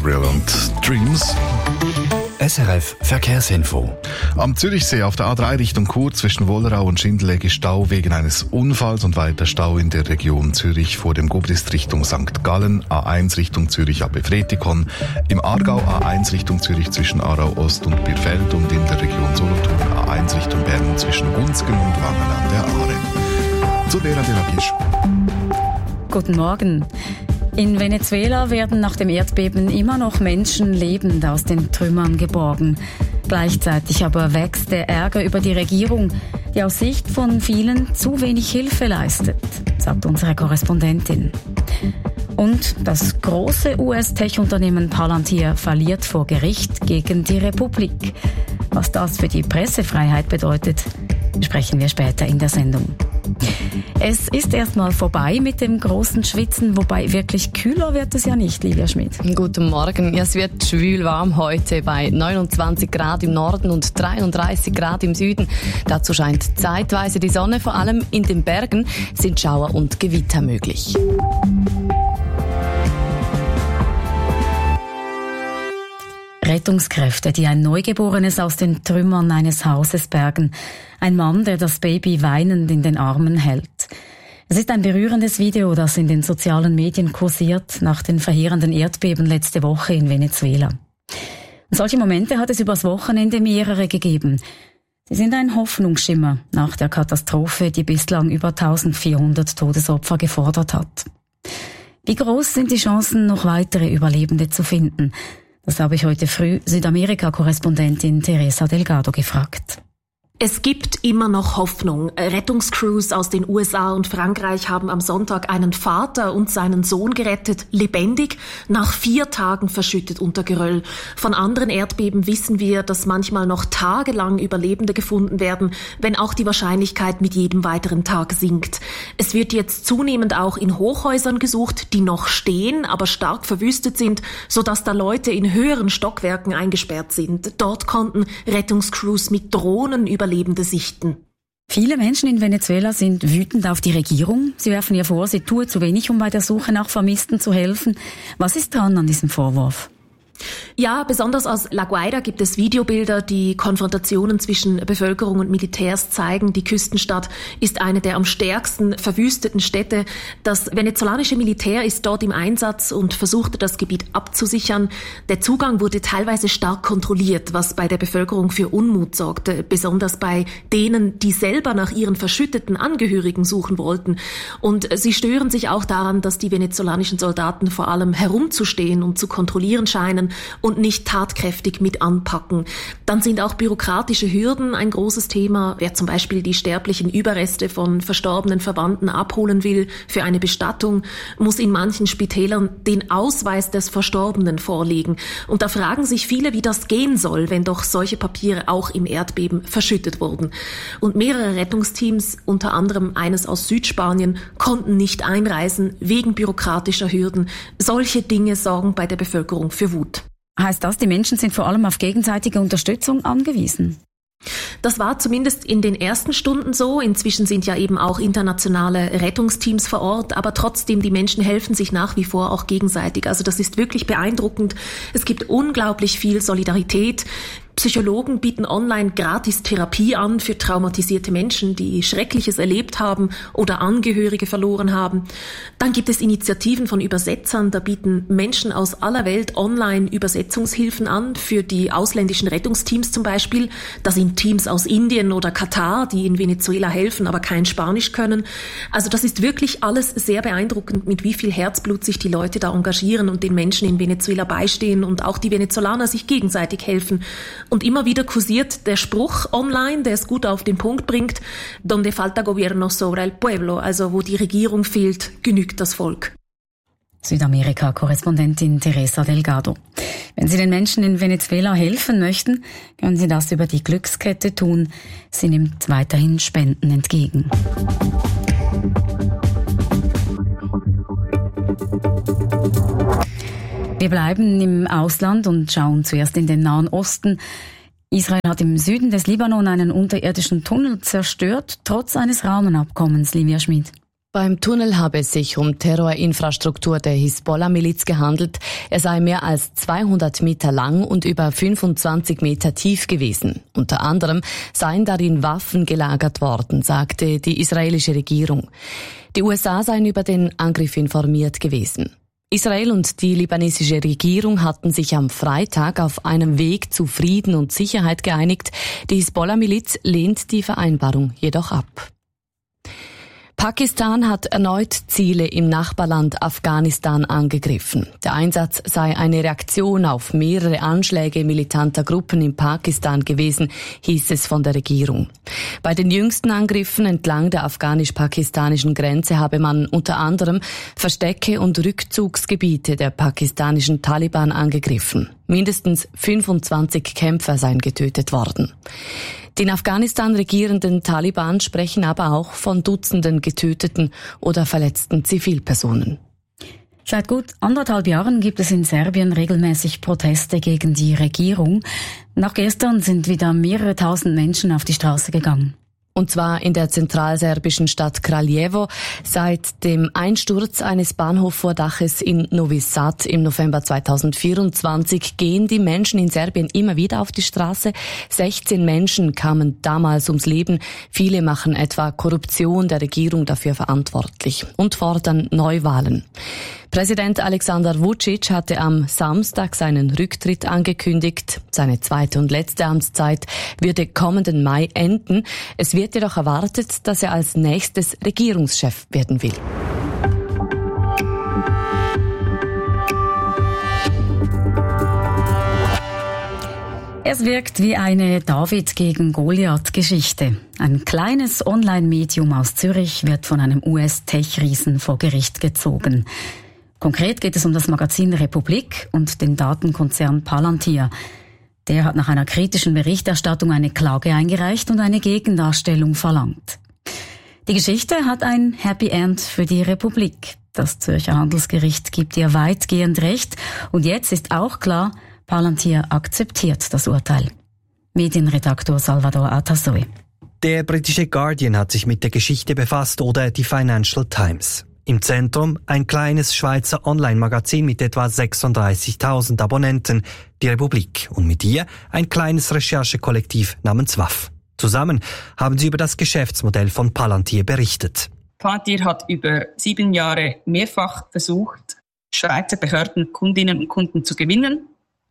Gabriel und Dreams. SRF Verkehrsinfo. Am Zürichsee auf der A3 Richtung Chur zwischen Wollerau und Schindeleck Stau wegen eines Unfalls und weiter Stau in der Region Zürich vor dem Gobrist Richtung St. Gallen, A1 Richtung Zürich ab Befretikon, im Aargau A1 Richtung Zürich zwischen Aarau Ost und Birfeld und in der Region Solothurn A1 Richtung Bern zwischen Gunzgen und Wangen an der Aare. Zu Vera Delagisch. Guten Morgen. In Venezuela werden nach dem Erdbeben immer noch Menschen lebend aus den Trümmern geborgen. Gleichzeitig aber wächst der Ärger über die Regierung, die aus Sicht von vielen zu wenig Hilfe leistet, sagt unsere Korrespondentin. Und das große US-Tech-Unternehmen Palantir verliert vor Gericht gegen die Republik. Was das für die Pressefreiheit bedeutet, besprechen wir später in der Sendung. Es ist erstmal vorbei mit dem großen Schwitzen, wobei wirklich kühler wird es ja nicht, Livia Schmidt. Guten Morgen. Es wird schwül warm heute bei 29 Grad im Norden und 33 Grad im Süden. Dazu scheint zeitweise die Sonne, vor allem in den Bergen sind Schauer und Gewitter möglich. Rettungskräfte, die ein Neugeborenes aus den Trümmern eines Hauses bergen. Ein Mann, der das Baby weinend in den Armen hält. Es ist ein berührendes Video, das in den sozialen Medien kursiert nach den verheerenden Erdbeben letzte Woche in Venezuela. Und solche Momente hat es übers Wochenende mehrere gegeben. Sie sind ein Hoffnungsschimmer nach der Katastrophe, die bislang über 1400 Todesopfer gefordert hat. Wie groß sind die Chancen, noch weitere Überlebende zu finden? Das habe ich heute früh Südamerika-Korrespondentin Teresa Delgado gefragt. Es gibt immer noch Hoffnung. Rettungscrews aus den USA und Frankreich haben am Sonntag einen Vater und seinen Sohn gerettet, lebendig, nach 4 Tagen verschüttet unter Geröll. Von anderen Erdbeben wissen wir, dass manchmal noch tagelang Überlebende gefunden werden, wenn auch die Wahrscheinlichkeit mit jedem weiteren Tag sinkt. Es wird jetzt zunehmend auch in Hochhäusern gesucht, die noch stehen, aber stark verwüstet sind, sodass da Leute in höheren Stockwerken eingesperrt sind. Dort konnten Rettungscrews mit Drohnen Überlebende sichten. Viele Menschen in Venezuela sind wütend auf die Regierung. Sie werfen ihr vor, sie tue zu wenig, um bei der Suche nach Vermissten zu helfen. Was ist dran an diesem Vorwurf? Ja, besonders aus La Guaira gibt es Videobilder, die Konfrontationen zwischen Bevölkerung und Militärs zeigen. Die Küstenstadt ist eine der am stärksten verwüsteten Städte. Das venezolanische Militär ist dort im Einsatz und versuchte, das Gebiet abzusichern. Der Zugang wurde teilweise stark kontrolliert, was bei der Bevölkerung für Unmut sorgte, besonders bei denen, die selber nach ihren verschütteten Angehörigen suchen wollten. Und sie stören sich auch daran, dass die venezolanischen Soldaten vor allem herumzustehen und zu kontrollieren scheinen und nicht tatkräftig mit anpacken. Dann sind auch bürokratische Hürden ein großes Thema. Wer zum Beispiel die sterblichen Überreste von verstorbenen Verwandten abholen will für eine Bestattung, muss in manchen Spitälern den Ausweis des Verstorbenen vorlegen. Und da fragen sich viele, wie das gehen soll, wenn doch solche Papiere auch im Erdbeben verschüttet wurden. Und mehrere Rettungsteams, unter anderem eines aus Südspanien, konnten nicht einreisen wegen bürokratischer Hürden. Solche Dinge sorgen bei der Bevölkerung für Wut. Heißt das, die Menschen sind vor allem auf gegenseitige Unterstützung angewiesen? Das war zumindest in den ersten Stunden so. Inzwischen sind ja eben auch internationale Rettungsteams vor Ort, aber trotzdem, die Menschen helfen sich nach wie vor auch gegenseitig. Also das ist wirklich beeindruckend. Es gibt unglaublich viel Solidarität. Psychologen bieten online gratis Therapie an für traumatisierte Menschen, die Schreckliches erlebt haben oder Angehörige verloren haben. Dann gibt es Initiativen von Übersetzern, da bieten Menschen aus aller Welt online Übersetzungshilfen an für die ausländischen Rettungsteams zum Beispiel. Da sind Teams aus Indien oder Katar, die in Venezuela helfen, aber kein Spanisch können. Also das ist wirklich alles sehr beeindruckend, mit wie viel Herzblut sich die Leute da engagieren und den Menschen in Venezuela beistehen und auch die Venezolaner sich gegenseitig helfen. Und immer wieder kursiert der Spruch online, der es gut auf den Punkt bringt, donde falta gobierno sobra el pueblo, also wo die Regierung fehlt, genügt das Volk. Südamerika-Korrespondentin Teresa Delgado. Wenn Sie den Menschen in Venezuela helfen möchten, können Sie das über die Glückskette tun. Sie nimmt weiterhin Spenden entgegen. Wir bleiben im Ausland und schauen zuerst in den Nahen Osten. Israel hat im Süden des Libanon einen unterirdischen Tunnel zerstört, trotz eines Rahmenabkommens, Livia Schmid. Beim Tunnel habe es sich um Terrorinfrastruktur der Hisbollah-Miliz gehandelt. Er sei mehr als 200 Meter lang und über 25 Meter tief gewesen. Unter anderem seien darin Waffen gelagert worden, sagte die israelische Regierung. Die USA seien über den Angriff informiert gewesen. Israel und die libanesische Regierung hatten sich am Freitag auf einem Weg zu Frieden und Sicherheit geeinigt. Die Hisbollah-Miliz lehnt die Vereinbarung jedoch ab. Pakistan hat erneut Ziele im Nachbarland Afghanistan angegriffen. Der Einsatz sei eine Reaktion auf mehrere Anschläge militanter Gruppen in Pakistan gewesen, hieß es von der Regierung. Bei den jüngsten Angriffen entlang der afghanisch-pakistanischen Grenze habe man unter anderem Verstecke und Rückzugsgebiete der pakistanischen Taliban angegriffen. Mindestens 25 Kämpfer seien getötet worden. Die in Afghanistan regierenden Taliban sprechen aber auch von Dutzenden getöteten oder verletzten Zivilpersonen. Seit gut 1,5 Jahren gibt es in Serbien regelmäßig Proteste gegen die Regierung. Nach gestern sind wieder mehrere tausend Menschen auf die Straße gegangen. Und zwar in der zentralserbischen Stadt Kraljevo. Seit dem Einsturz eines Bahnhofvordaches in Novi Sad im November 2024 gehen die Menschen in Serbien immer wieder auf die Straße. 16 Menschen kamen damals ums Leben. Viele machen etwa Korruption der Regierung dafür verantwortlich und fordern Neuwahlen. Präsident Aleksandar Vučić hatte am Samstag seinen Rücktritt angekündigt. Seine zweite und letzte Amtszeit würde kommenden Mai enden. Es wird jedoch erwartet, dass er als nächstes Regierungschef werden will. Es wirkt wie eine David gegen Goliath-Geschichte. Ein kleines Online-Medium aus Zürich wird von einem US-Tech-Riesen vor Gericht gezogen. Konkret geht es um das Magazin Republik und den Datenkonzern Palantir. Der hat nach einer kritischen Berichterstattung eine Klage eingereicht und eine Gegendarstellung verlangt. Die Geschichte hat ein Happy End für die Republik. Das Zürcher Handelsgericht gibt ihr weitgehend Recht und jetzt ist auch klar, Palantir akzeptiert das Urteil. Medienredaktor Salvador Atasoy. Der britische Guardian hat sich mit der Geschichte befasst oder die Financial Times. Im Zentrum ein kleines Schweizer Online-Magazin mit etwa 36.000 Abonnenten, die Republik, und mit ihr ein kleines Recherchekollektiv namens WAF. Zusammen haben sie über das Geschäftsmodell von Palantir berichtet. Palantir hat über 7 Jahre mehrfach versucht, Schweizer Behörden, Kundinnen und Kunden zu gewinnen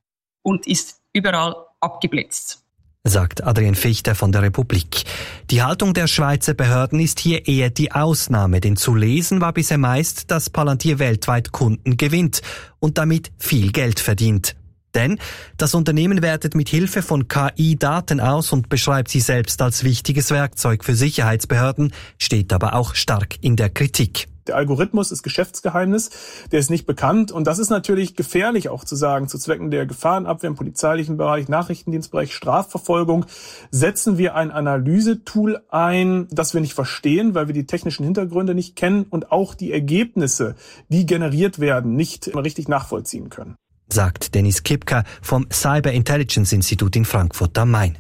und ist überall abgeblitzt, sagt Adrian Fichter von der Republik. Die Haltung der Schweizer Behörden ist hier eher die Ausnahme, denn zu lesen war bisher meist, dass Palantir weltweit Kunden gewinnt und damit viel Geld verdient. Denn das Unternehmen wertet mit Hilfe von KI Daten aus und beschreibt sie selbst als wichtiges Werkzeug für Sicherheitsbehörden, steht aber auch stark in der Kritik. Der Algorithmus ist Geschäftsgeheimnis, der ist nicht bekannt und das ist natürlich gefährlich auch zu sagen. Zu Zwecken der Gefahrenabwehr im polizeilichen Bereich, Nachrichtendienstbereich, Strafverfolgung setzen wir ein Analysetool ein, das wir nicht verstehen, weil wir die technischen Hintergründe nicht kennen und auch die Ergebnisse, die generiert werden, nicht richtig nachvollziehen können, sagt Dennis Kipka vom Cyber Intelligence Institut in Frankfurt am Main.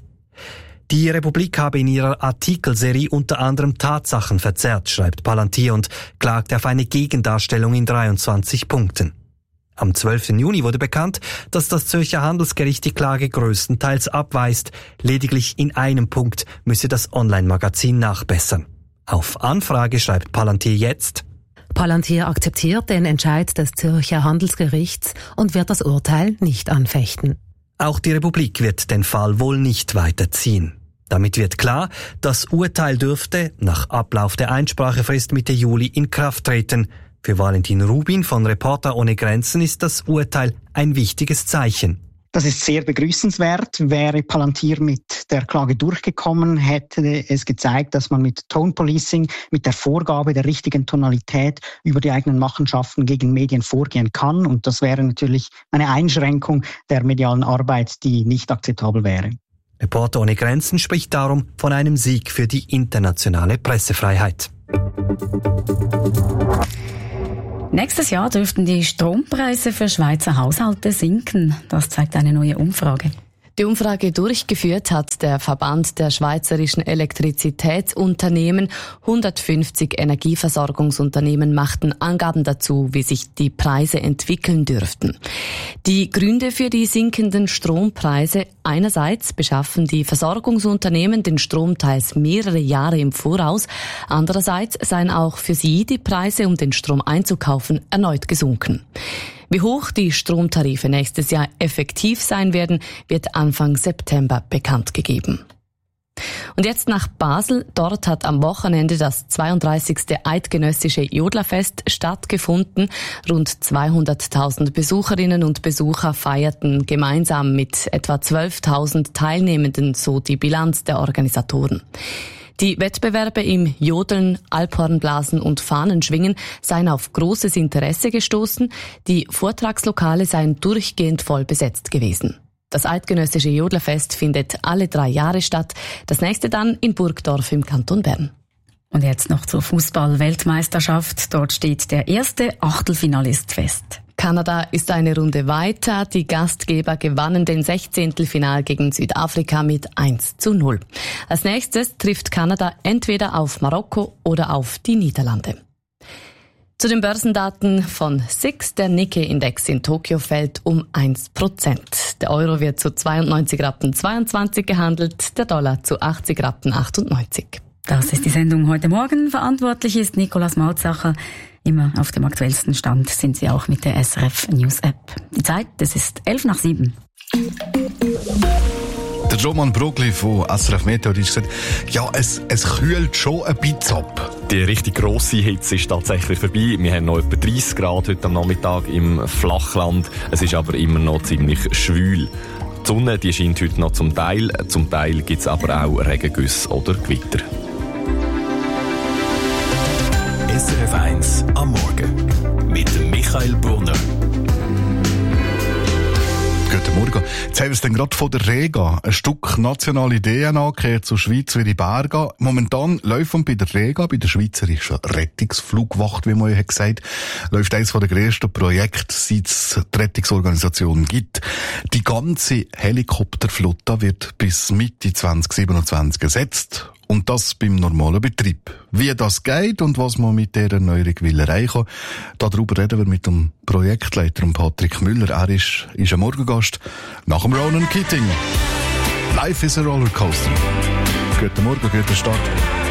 Die Republik habe in ihrer Artikelserie unter anderem Tatsachen verzerrt, schreibt Palantir und klagt auf eine Gegendarstellung in 23 Punkten. Am 12. Juni wurde bekannt, dass das Zürcher Handelsgericht die Klage größtenteils abweist. Lediglich in einem Punkt müsse das Online-Magazin nachbessern. Auf Anfrage schreibt Palantir jetzt: Palantir akzeptiert den Entscheid des Zürcher Handelsgerichts und wird das Urteil nicht anfechten. Auch die Republik wird den Fall wohl nicht weiterziehen. Damit wird klar, das Urteil dürfte nach Ablauf der Einsprachefrist Mitte Juli in Kraft treten. Für Valentin Rubin von Reporter ohne Grenzen ist das Urteil ein wichtiges Zeichen. Das ist sehr begrüßenswert. Wäre Palantir mit der Klage durchgekommen, hätte es gezeigt, dass man mit Tone Policing, mit der Vorgabe der richtigen Tonalität über die eigenen Machenschaften gegen Medien vorgehen kann. Und das wäre natürlich eine Einschränkung der medialen Arbeit, die nicht akzeptabel wäre. Reporter ohne Grenzen spricht darum von einem Sieg für die internationale Pressefreiheit. Nächstes Jahr dürften die Strompreise für Schweizer Haushalte sinken. Das zeigt eine neue Umfrage. Die Umfrage durchgeführt hat der Verband der schweizerischen Elektrizitätsunternehmen. 150 Energieversorgungsunternehmen machten Angaben dazu, wie sich die Preise entwickeln dürften. Die Gründe für die sinkenden Strompreise: einerseits beschaffen die Versorgungsunternehmen den Strom teils mehrere Jahre im Voraus, andererseits seien auch für sie die Preise, um den Strom einzukaufen, erneut gesunken. Wie hoch die Stromtarife nächstes Jahr effektiv sein werden, wird Anfang September bekannt gegeben. Und jetzt nach Basel. Dort hat am Wochenende das 32. Eidgenössische Jodlerfest stattgefunden. Rund 200.000 Besucherinnen und Besucher feierten gemeinsam mit etwa 12.000 Teilnehmenden, so die Bilanz der Organisatoren. Die Wettbewerbe im Jodeln, Alphornblasen und Fahnenschwingen seien auf großes Interesse gestoßen. Die Vortragslokale seien durchgehend voll besetzt gewesen. Das Eidgenössische Jodlerfest findet alle 3 Jahre statt. Das nächste dann in Burgdorf im Kanton Bern. Und jetzt noch zur Fußball-Weltmeisterschaft. Dort steht der erste Achtelfinalist fest. Kanada ist eine Runde weiter. Die Gastgeber gewannen den 16. Final gegen Südafrika mit 1:0. Als nächstes trifft Kanada entweder auf Marokko oder auf die Niederlande. Zu den Börsendaten von SIX. Der Nikkei-Index in Tokio fällt um 1%. Der Euro wird zu 92,22 Rappen gehandelt, der Dollar zu 80,98 Rappen. Das ist die Sendung heute Morgen. Verantwortlich ist Nikolaus Mautsacher. Immer auf dem aktuellsten Stand sind Sie auch mit der SRF News App. Die Zeit, das ist 6:11. Der Roman Brogli von SRF Meteo hat gesagt, ja, es kühlt schon ein bisschen ab. Die richtig grosse Hitze ist tatsächlich vorbei. Wir haben noch etwa 30 Grad heute am Nachmittag im Flachland. Es ist aber immer noch ziemlich schwül. Die Sonne, die scheint heute noch zum Teil gibt es aber auch Regengüsse oder Gewitter. SRF 1 am Morgen mit Michael Brunner. Guten Morgen. Jetzt haben wir es dann gerade von der Rega. Ein Stück nationale DNA gehört zur Schweiz wie die Berge. Momentan läuft bei der Rega, bei der Schweizerischen Rettungsflugwacht, wie man ja gesagt hat, läuft eines der grössten Projekte, seit es die Rettungsorganisation gibt. Die ganze Helikopterflotte wird bis Mitte 2027 ersetzt. Und das beim normalen Betrieb. Wie das geht und was man mit dieser Erneuerung will erreichen, darüber reden wir mit dem Projektleiter Patrick Müller. Er ist ein Morgengast nach dem Ronan Keating. Life is a Rollercoaster. Guten Morgen, guten Start.